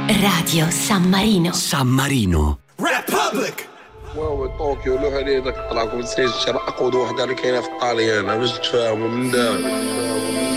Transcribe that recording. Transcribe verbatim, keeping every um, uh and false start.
Radio San Marino. San Marino. Republic. واو طوكيو له هذه ذاك طلعكم نسيت شرا اقود وحده اللي كاينه في الطاليان باش تفاهموا من دار.